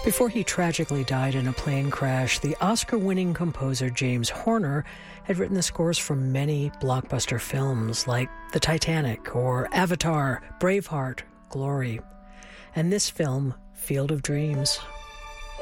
Before he tragically died in a plane crash, the Oscar-winning composer James Horner had written the scores for many blockbuster films like The Titanic or Avatar, Braveheart, Glory. And this film, Field of Dreams,